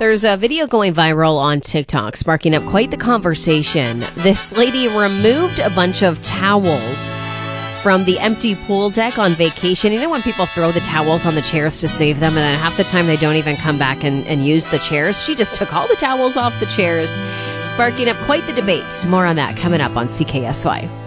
There's a video going viral on TikTok, sparking up quite the conversation. This lady removed a bunch of towels from the empty pool deck on vacation. You know when people throw the towels on the chairs to save them, and then half the time they don't even come back and use the chairs? She just took all the towels off the chairs, sparking up quite the debate. More on that coming up on CKSY.